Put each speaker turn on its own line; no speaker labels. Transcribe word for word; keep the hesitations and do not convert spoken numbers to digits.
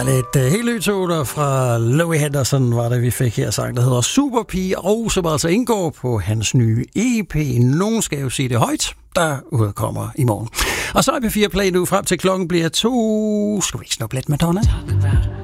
lidt uh, helt lytoter fra Louis Henderson var det, vi fik her sang, der hedder Superpige, og som altså indgår på hans nye E P. Nogen skal jo sige det højt, der udkommer i morgen. Og så er P fire Play nu frem til klokken bliver to. Skal vi ikke snuppe lidt Madonna?